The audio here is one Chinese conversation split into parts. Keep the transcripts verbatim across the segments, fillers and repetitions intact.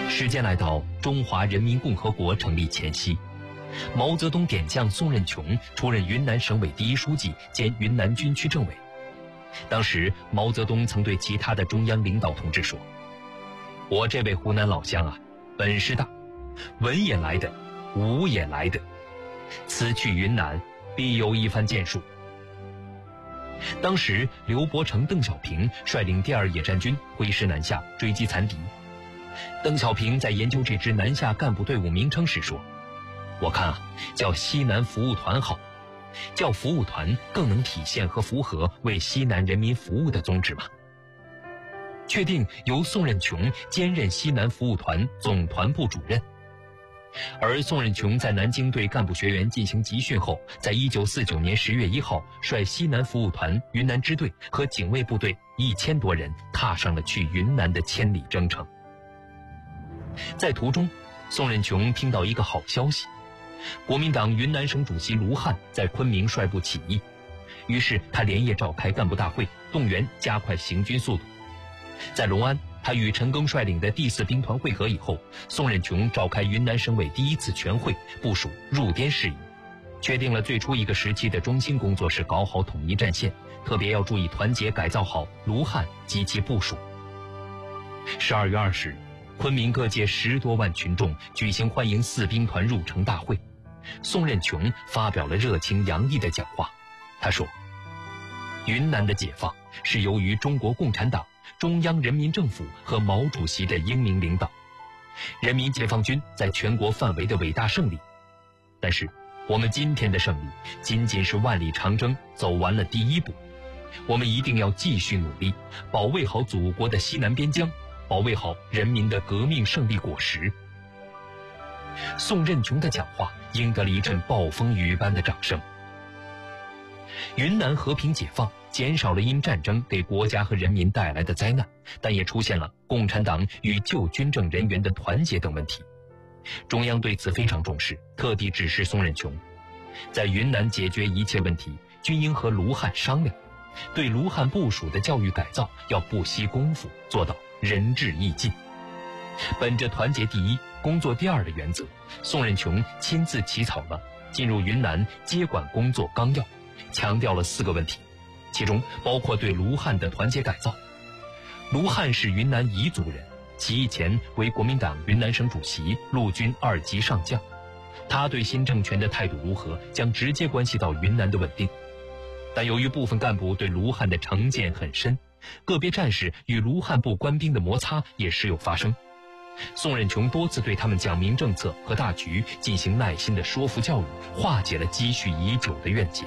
时间来到中华人民共和国成立前夕，毛泽东点将宋任穷出任云南省委第一书记兼云南军区政委。当时毛泽东曾对其他的中央领导同志说：“我这位湖南老乡啊，本事大，文也来的，武也来的，此去云南必有一番建树。”当时刘伯承、邓小平率领第二野战军挥师南下追击残敌。邓小平在研究这支南下干部队伍名称时说：“我看啊，叫西南服务团好，叫服务团更能体现和符合为西南人民服务的宗旨嘛。”确定由宋任穷兼任西南服务团总团部主任。而宋任穷在南京对干部学员进行集训后，在一九四九年十月一号率西南服务团云南支队和警卫部队一千多人踏上了去云南的千里征程。在途中，宋任穷听到一个好消息，国民党云南省主席卢汉在昆明率部起义，于是他连夜召开干部大会，动员加快行军速度。在隆安，他与陈赓率领的第四兵团会合以后，宋任穷召开云南省委第一次全会，部署入滇事宜，确定了最初一个时期的中心工作是搞好统一战线，特别要注意团结改造好卢汉及其部署。十二月二十日，昆明各界十多万群众举行欢迎四兵团入城大会，宋任穷发表了热情洋溢的讲话。他说：“云南的解放是由于中国共产党、中央人民政府和毛主席的英明领导，人民解放军在全国范围的伟大胜利。但是我们今天的胜利仅仅是万里长征走完了第一步，我们一定要继续努力，保卫好祖国的西南边疆，保卫好人民的革命胜利果实。”宋任穷的讲话赢得了一阵暴风雨般的掌声。云南和平解放减少了因战争给国家和人民带来的灾难，但也出现了共产党与旧军政人员的团结等问题。中央对此非常重视，特地指示宋任穷，在云南解决一切问题，均应和卢汉商量，对卢汉部署的教育改造要不惜功夫，做到仁至义尽。本着团结第一、工作第二的原则，宋任穷亲自起草了进入云南接管工作纲要，强调了四个问题，其中包括对卢汉的团结改造。卢汉是云南彝族人，起义前为国民党云南省主席、陆军二级上将，他对新政权的态度如何，将直接关系到云南的稳定。但由于部分干部对卢汉的成见很深，个别战士与卢汉部官兵的摩擦也时有发生。宋任穷多次对他们讲明政策和大局，进行耐心的说服教育，化解了积蓄已久的怨结。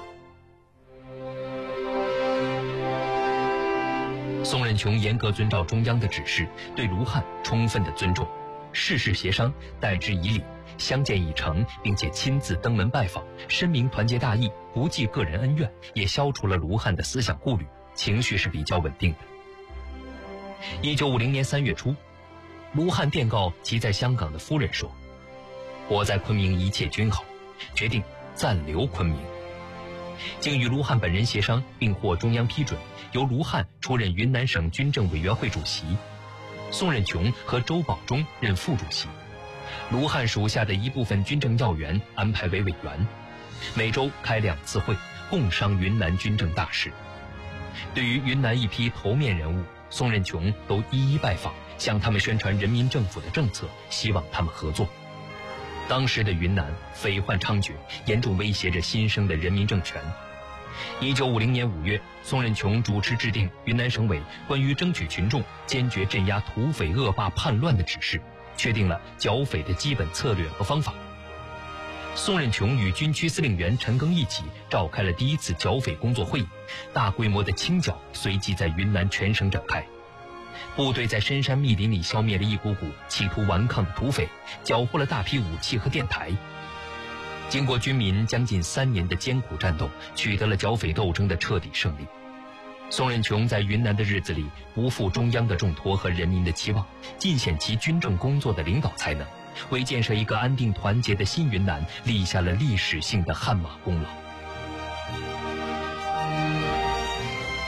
宋任穷严格遵照中央的指示，对卢汉充分的尊重，事事协商，待之以礼，相见已成，并且亲自登门拜访，深明团结大义，不计个人恩怨，也消除了卢汉的思想顾虑，情绪是比较稳定的。一九五零年三月初，卢汉电告其在香港的夫人说：“我在昆明一切均好，决定暂留昆明。”经与卢汉本人协商，并获中央批准，由卢汉出任云南省军政委员会主席，宋任穷和周保中任副主席，卢汉属下的一部分军政要员安排为委员，每周开两次会，共商云南军政大事。对于云南一批头面人物，宋任穷都一一拜访，向他们宣传人民政府的政策，希望他们合作。当时的云南匪患猖獗，严重威胁着新生的人民政权。一九五零年五月，宋任穷主持制定云南省委关于争取群众坚决镇压土匪恶霸叛乱的指示，确定了剿匪的基本策略和方法。宋任穷与军区司令员陈赓一起召开了第一次剿匪工作会议，大规模的清剿随即在云南全省展开。部队在深山密林里消灭了一股股企图顽抗的土匪，缴获了大批武器和电台。经过军民将近三年的艰苦战斗，取得了剿匪斗争的彻底胜利。宋任穷在云南的日子里，不负中央的重托和人民的期望，尽显其军政工作的领导才能，为建设一个安定团结的新云南立下了历史性的汗马功劳。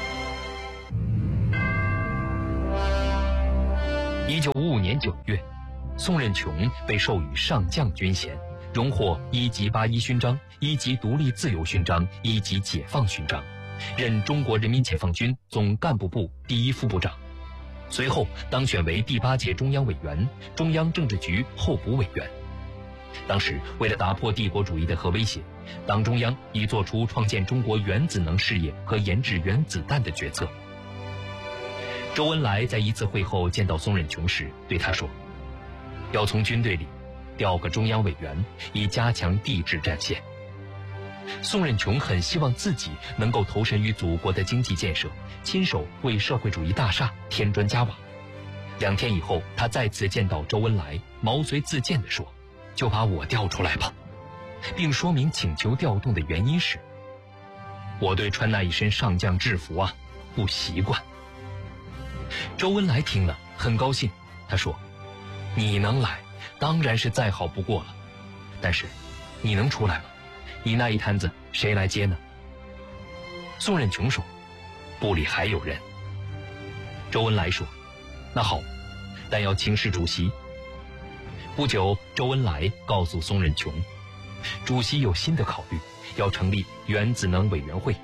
一九五五年九月， 宋任穷被授予上将军衔，荣获一级八一勋章、一级独立自由勋章、一级解放勋章，任中国人民解放军总干部部第一副部长。随后当选为第八届中央委员、中央政治局候补委员。当时为了打破帝国主义的核威胁，党中央已做出创建中国原子能事业和研制原子弹的决策。周恩来在一次会后见到宋任穷时对他说，要从军队里调个中央委员，以加强地质战线。宋任穷很希望自己能够投身于祖国的经济建设，亲手为社会主义大厦添砖加瓦。两天以后，他再次见到周恩来，毛遂自荐地说，就把我调出来吧，并说明请求调动的原因是，我对穿那一身上将制服啊不习惯。周恩来听了很高兴，他说，你能来当然是再好不过了，但是你能出来吗？你那一摊子谁来接呢？宋任穷说，部里还有人。周恩来说，那好，但要请示主席。不久，周恩来告诉宋任穷，主席有新的考虑，要成立原子能委员会。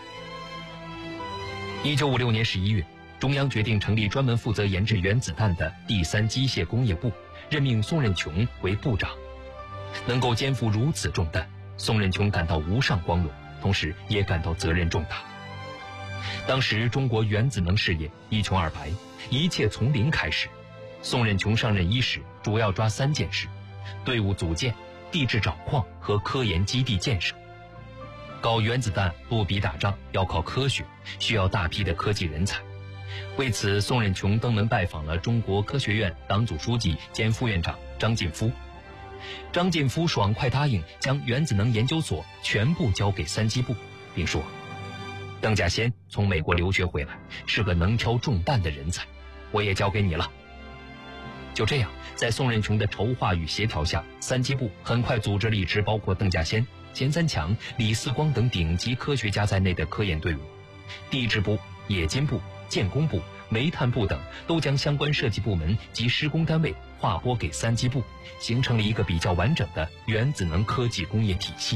一九五六年十一月，中央决定成立专门负责研制原子弹的第三机械工业部，任命宋任穷为部长。能够肩负如此重担，宋任穷感到无上光荣，同时也感到责任重大。当时中国原子能事业一穷二白，一切从零开始。宋任穷上任伊始，主要抓三件事：队伍组建、地质找矿和科研基地建设。搞原子弹不比打仗，要靠科学，需要大批的科技人才。为此，宋任穷登门拜访了中国科学院党组书记兼副院长张晋夫。张晋夫爽快答应将原子能研究所全部交给三机部，并说，邓稼先从美国留学回来，是个能挑重担的人才，我也交给你了。就这样，在宋任穷的筹划与协调下，三机部很快组织了一支包括邓稼先、钱三强、李四光等顶级科学家在内的科研队伍。地质部、冶金部、建工部、煤炭部等都将相关设计部门及施工单位划拨给三机部，形成了一个比较完整的原子能科技工业体系。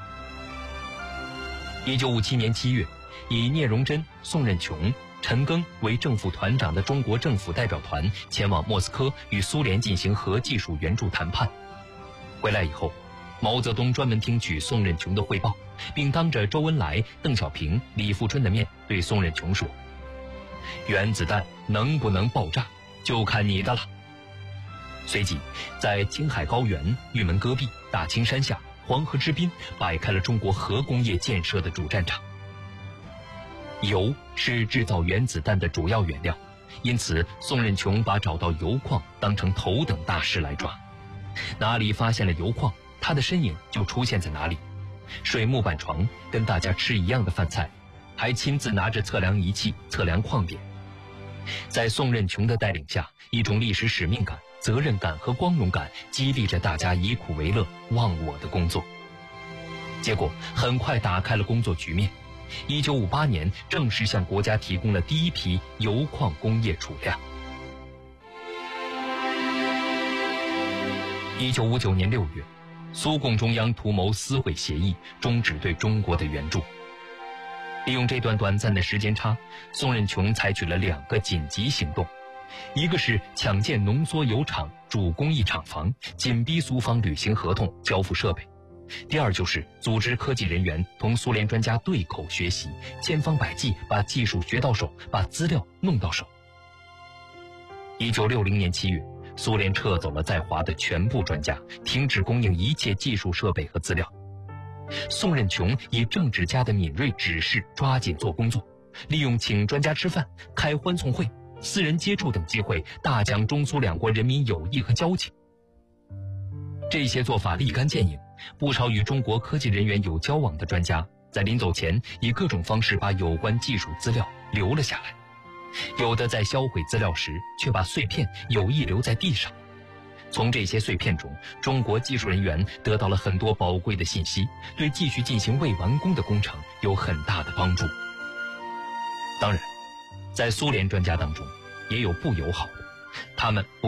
一九五七年七月，以聂荣臻、宋任穷、陈赓为政府团长的中国政府代表团前往莫斯科与苏联进行核技术援助谈判。回来以后，毛泽东专门听取宋任穷的汇报，并当着周恩来、邓小平、李富春的面对宋任穷说，原子弹能不能爆炸，就看你的了。随即，在青海高原、玉门戈壁、大青山下、黄河之滨摆开了中国核工业建设的主战场。铀是制造原子弹的主要原料，因此宋任穷把找到铀矿当成头等大事来抓。哪里发现了铀矿，他的身影就出现在哪里，睡木板床，跟大家吃一样的饭菜，还亲自拿着测量仪器测量矿点。在宋任穷的带领下，一种历史使命感、责任感和光荣感激励着大家以苦为乐、忘我的工作。结果很快打开了工作局面。一九五八年，正式向国家提供了第一批铀矿工业储量。一九五九年六月，苏共中央图谋撕毁协议，终止对中国的援助。利用这段短暂的时间差，宋任穷采取了两个紧急行动，一个是抢建浓缩铀厂主工艺厂房，紧逼苏方履行合同，交付设备；第二就是组织科技人员同苏联专家对口学习，千方百计把技术学到手，把资料弄到手。一九六零年七月，苏联撤走了在华的全部专家，停止供应一切技术设备和资料。宋任穷以政治家的敏锐指示，抓紧做工作，利用请专家吃饭、开欢送会、私人接触等机会，大讲中苏两国人民友谊和交情。这些做法立竿见影，不少与中国科技人员有交往的专家，在临走前以各种方式把有关技术资料留了下来，有的在销毁资料时却把碎片有意留在地上。从这些碎片中，中国技术人员得到了很多宝贵的信息，对继续进行未完工的工程有很大的帮助。当然，在苏联专家当中也有不友好的，他们不